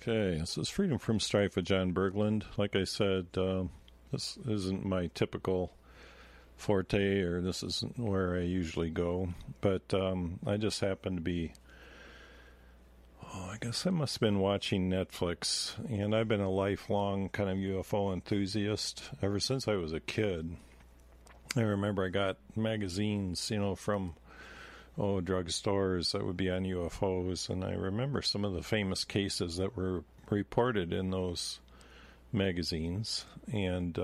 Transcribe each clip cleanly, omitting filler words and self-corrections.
Okay, this is Freedom from Strife with John Berglund. Like I said, this isn't my typical forte, or this isn't where I usually go, but I just happen to be, I guess I must have been watching Netflix, and I've been a lifelong kind of UFO enthusiast ever since I was a kid. I remember I got magazines, from drugstores that would be on UFOs, and I remember some of the famous cases that were reported in those magazines. And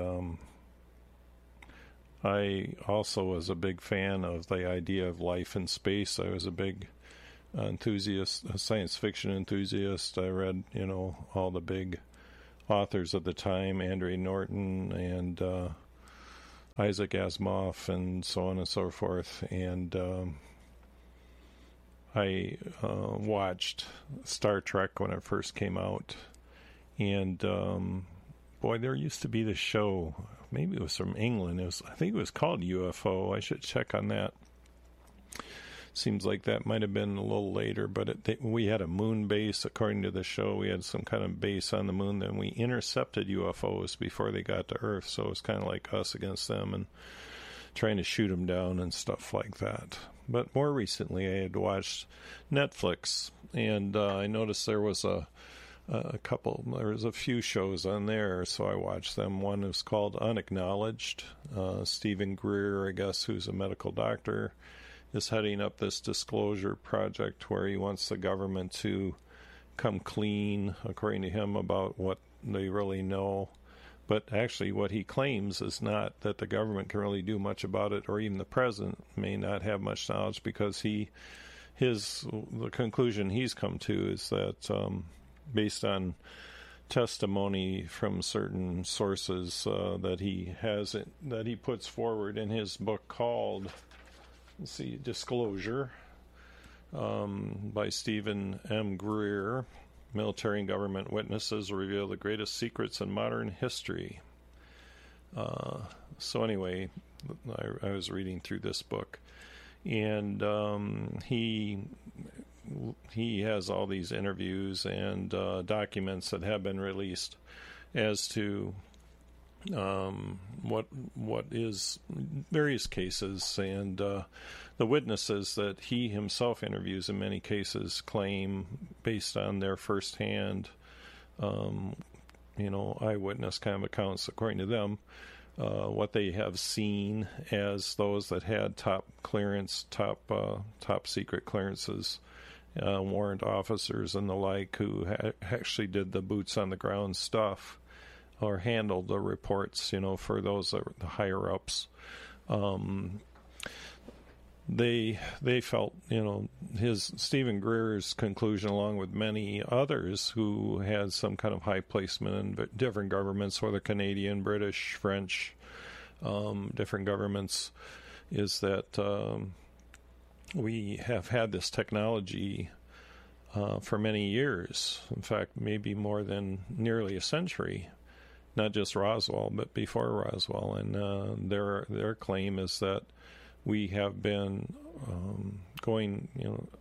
I also was a big fan of the idea of life in space. I was a big enthusiast, a science fiction enthusiast. I read, all the big authors of the time, Andre Norton and Isaac Asimov and so on and so forth. And I watched Star Trek when it first came out, and boy, there used to be this show, maybe it was from England, I think it was called UFO. I should check on that. Seems like that might have been a little later, but we had a moon base, according to the show. We had some kind of base on the moon, then we intercepted UFOs before they got to Earth, so it was kind of like us against them, and trying to shoot them down and stuff like that. But more recently, I had watched Netflix, and I noticed there was a few shows on there, so I watched them. One is called Unacknowledged. Stephen Greer, I guess, who's a medical doctor, is heading up this disclosure project where he wants the government to come clean, according to him, about what they really know. But actually what he claims is not that the government can really do much about it, or even the president may not have much knowledge, because the conclusion he's come to is that based on testimony from certain sources that he puts forward in his book called, Disclosure, by Stephen M. Greer, Military and Government Witnesses Reveal the Greatest Secrets in Modern History. So anyway, I was reading through this book, and he has all these interviews and documents that have been released as to what is various cases, and the witnesses that he himself interviews in many cases claim, based on their firsthand eyewitness kind of accounts, according to them, what they have seen as those that had top secret clearances, warrant officers and the like, who actually did the boots on the ground stuff, or handled the reports, for those that were the higher ups. They felt, Stephen Greer's conclusion, along with many others who had some kind of high placement in different governments, whether Canadian, British, French, different governments, is that we have had this technology for many years. In fact, maybe more than nearly a century. Not just Roswell, but before Roswell. And their claim is that we have been going,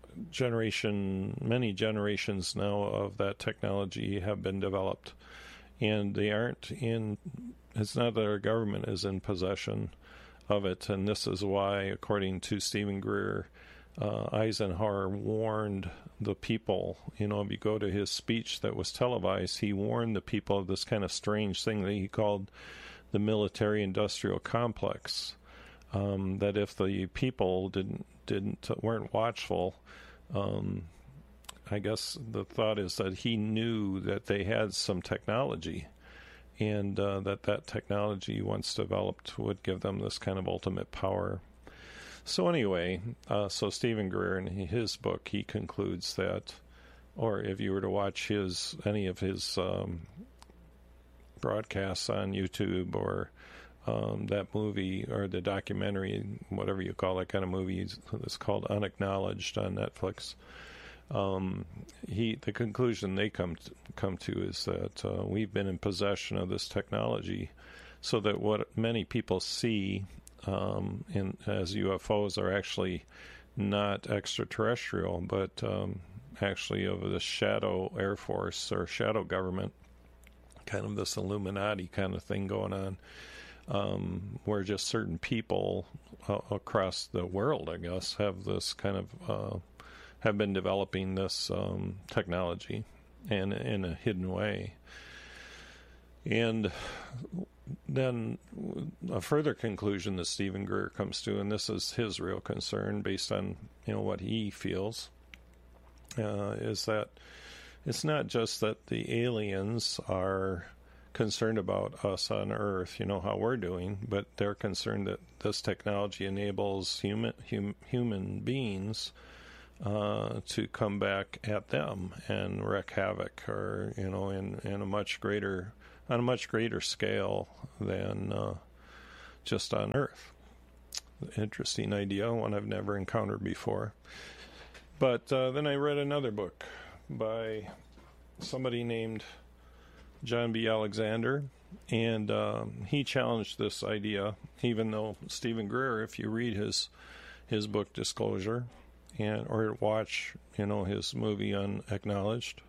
many generations now of that technology have been developed, and it's not that our government is in possession of it. And this is why, according to Stephen Greer, Eisenhower warned the people, if you go to his speech that was televised, he warned the people of this kind of strange thing that he called the military-industrial complex, that if the people weren't watchful, I guess the thought is that he knew that they had some technology, and that technology, once developed, would give them this kind of ultimate power. So anyway, so Stephen Greer, in his book, he concludes that, or if you were to watch any of his broadcasts on YouTube, or that movie, or the documentary, whatever you call that kind of movie, it's called Unacknowledged on Netflix. The conclusion they come to is that we've been in possession of this technology, so that what many people see as UFOs are actually not extraterrestrial, but actually of the shadow Air Force or shadow government, kind of this Illuminati kind of thing going on, where just certain people across the world, I guess, have this kind of have been developing this technology and in a hidden way. And then a further conclusion that Stephen Greer comes to, and this is his real concern based on what he feels, is that it's not just that the aliens are concerned about us on Earth, how we're doing, but they're concerned that this technology enables human beings to come back at them and wreak havoc, or in a much greater on a much greater scale than just on Earth. Interesting idea, one I've never encountered before. But then I read another book by somebody named John B. Alexander, and he challenged this idea, even though Stephen Greer, if you read his book Disclosure, or watch his movie Unacknowledged,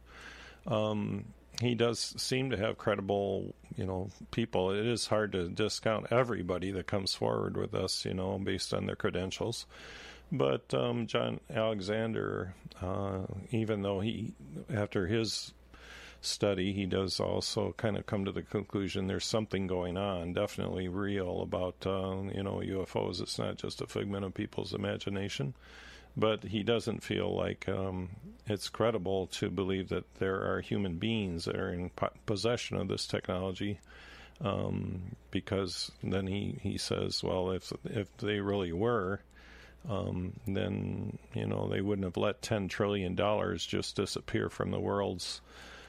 he does seem to have credible people. It is hard to discount everybody that comes forward with us, based on their credentials. But John Alexander, even though after his study, he does also kind of come to the conclusion there's something going on, definitely real, about UFOs. It's not just a figment of people's imagination. But he doesn't feel like it's credible to believe that there are human beings that are in possession of this technology, because then he says, well, if they really were, then they wouldn't have let $10 trillion just disappear from the world's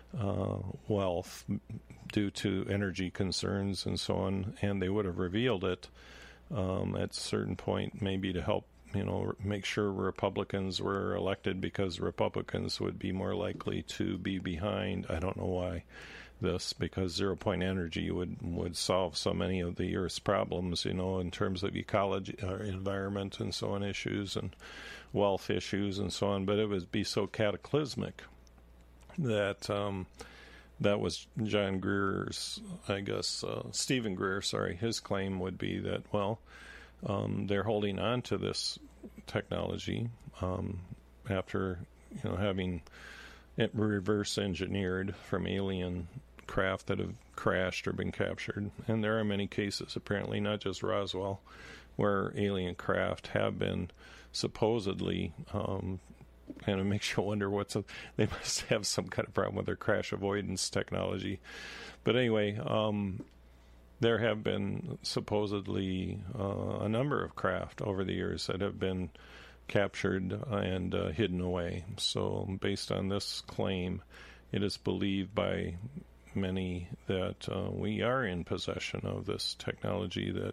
wealth due to energy concerns and so on, and they would have revealed it at a certain point, maybe to help make sure Republicans were elected, because Republicans would be more likely to be behind. I don't know why this, because zero-point energy would solve so many of the Earth's problems, in terms of ecology, environment and so on issues, and wealth issues and so on. But it would be so cataclysmic that that was John Greer's, I guess, Stephen Greer, his claim would be that, well, they're holding on to this technology after having it reverse engineered from alien craft that have crashed or been captured. And there are many cases, apparently, not just Roswell, where alien craft have been supposedly, kind of makes you wonder they must have some kind of problem with their crash avoidance technology. But anyway, there have been supposedly a number of craft over the years that have been captured and hidden away. So based on this claim, it is believed by many that we are in possession of this technology that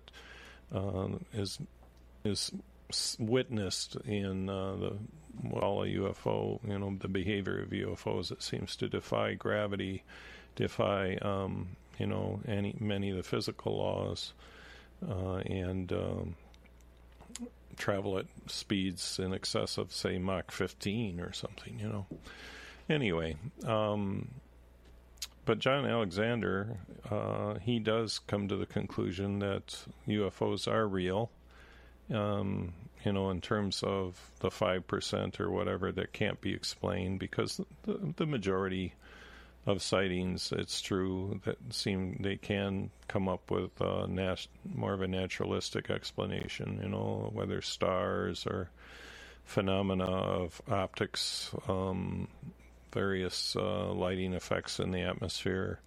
is witnessed in a UFO, the behavior of UFOs. It seems to defy gravity, defy many of the physical laws, and travel at speeds in excess of, say, Mach 15 or something, Anyway, but John Alexander, he does come to the conclusion that UFOs are real, in terms of the 5% or whatever that can't be explained, because the majority of sightings, it's true, that they can come up with more of a naturalistic explanation, whether stars or phenomena of optics, various lighting effects in the atmosphere,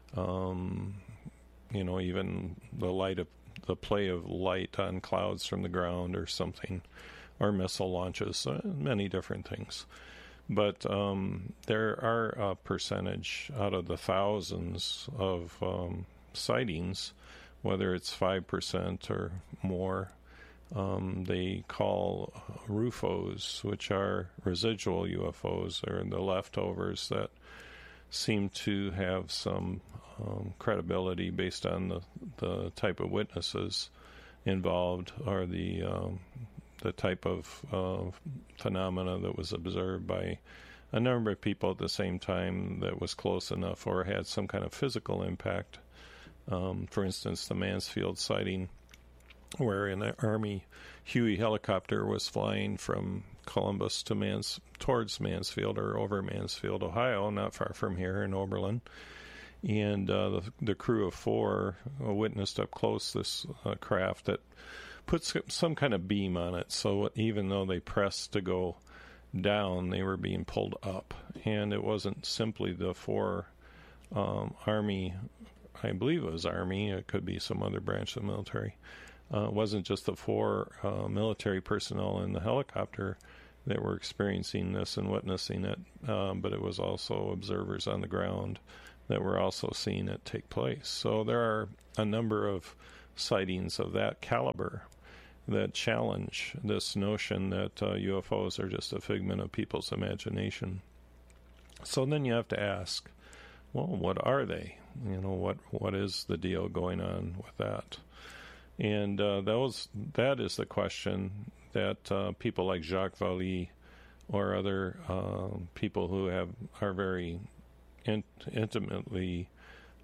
even the play of light on clouds from the ground or something, or missile launches, many different things. But there are a percentage out of the thousands of sightings, whether it's 5% or more, they call RUFOs, which are residual UFOs, or the leftovers that seem to have some credibility based on the type of witnesses involved, or the type of phenomena that was observed by a number of people at the same time that was close enough or had some kind of physical impact. For instance, the Mansfield sighting, where an Army Huey helicopter was flying from Columbus to towards Mansfield, or over Mansfield, Ohio, not far from here in Oberlin. And the crew of 4 witnessed up close this craft that put some kind of beam on it. So even though they pressed to go down, they were being pulled up. And it wasn't simply the 4 Army, I believe it was Army, it could be some other branch of the military. It wasn't just the 4 military personnel in the helicopter that were experiencing this and witnessing it, but it was also observers on the ground that were also seeing it take place. So there are a number of sightings of that caliber that challenge this notion that UFOs are just a figment of people's imagination. So then you have to ask, well, what are they? What is the deal going on with that? And that is the question that people like Jacques Vallée or other people who are very intimately,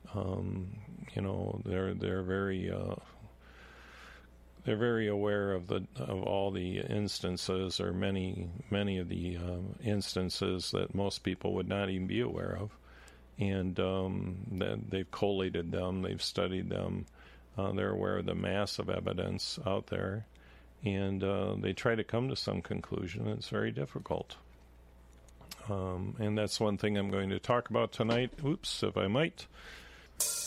they're very aware of all the instances, or many of the instances that most people would not even be aware of, and they've collated them, they've studied them. They're aware of the mass of evidence out there, and they try to come to some conclusion. It's very difficult. And that's one thing I'm going to talk about tonight. Oops, if I might.